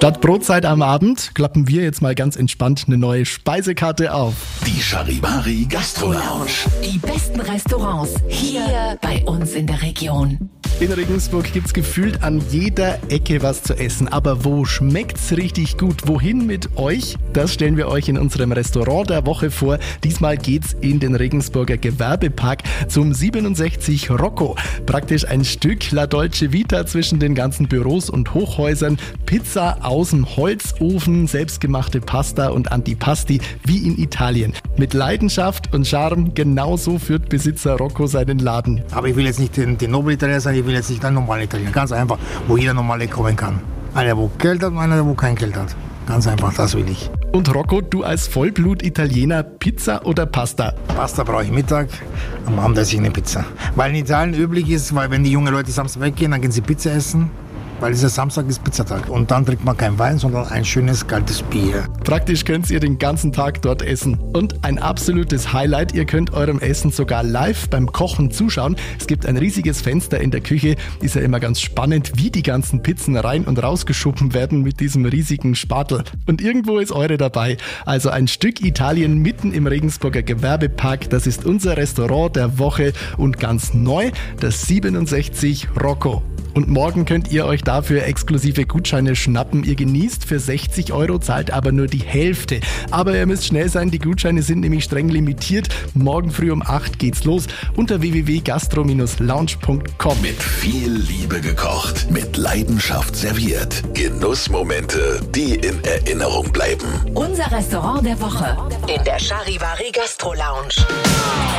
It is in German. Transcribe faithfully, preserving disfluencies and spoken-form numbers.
Statt Brotzeit am Abend klappen wir jetzt mal ganz entspannt eine neue Speisekarte auf. Die Charivari Gastro Lounge. Die besten Restaurants hier bei uns in der Region. In Regensburg gibt's gefühlt an jeder Ecke was zu essen. Aber wo schmeckt's richtig gut? Wohin mit euch? Das stellen wir euch in unserem Restaurant der Woche vor. Diesmal geht's in den Regensburger Gewerbepark zum siebenundsechzig Rocco. Praktisch ein Stück La Dolce Vita zwischen den ganzen Büros und Hochhäusern. Pizza aus dem Holzofen, selbstgemachte Pasta und Antipasti wie in Italien. Mit Leidenschaft und Charme, genauso führt Besitzer Rocco seinen Laden. Aber ich will jetzt nicht den, den Nobel-Italiener sein, ich will jetzt nicht ein normaler Italiener. Ganz einfach, wo jeder Normale kommen kann. Einer, wo Geld hat und einer, wo kein Geld hat. Ganz einfach, das will ich. Und Rocco, du als Vollblut-Italiener, Pizza oder Pasta? Pasta brauche ich Mittag, am Abend esse ich eine Pizza. Weil in Italien üblich ist, weil wenn die jungen Leute Samstag weggehen, dann gehen sie Pizza essen. Weil dieser Samstag ist Pizzatag. Und dann trinkt man kein Wein, sondern ein schönes, kaltes Bier. Praktisch könnt ihr den ganzen Tag dort essen. Und ein absolutes Highlight, ihr könnt eurem Essen sogar live beim Kochen zuschauen. Es gibt ein riesiges Fenster in der Küche. Ist ja immer ganz spannend, wie die ganzen Pizzen rein und rausgeschoben werden mit diesem riesigen Spatel. Und irgendwo ist eure dabei. Also ein Stück Italien mitten im Regensburger Gewerbepark. Das ist unser Restaurant der Woche und ganz neu, das siebenundsechzig Rocco. Und morgen könnt ihr euch dafür exklusive Gutscheine schnappen. Ihr genießt für sechzig Euro, zahlt aber nur die Hälfte. Aber ihr müsst schnell sein, die Gutscheine sind nämlich streng limitiert. Morgen früh um acht geht's los unter w w w punkt gastro lounge punkt com. Mit viel Liebe gekocht, mit Leidenschaft serviert. Genussmomente, die in Erinnerung bleiben. Unser Restaurant der Woche in der Charivari Gastro Lounge.